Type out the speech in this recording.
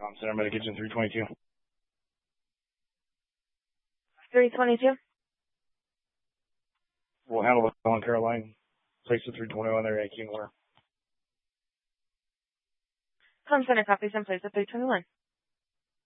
Center Medication 322. 322. We'll handle the on Caroline. Place the 321 there, Yankee Noir. Center copies and place the 321.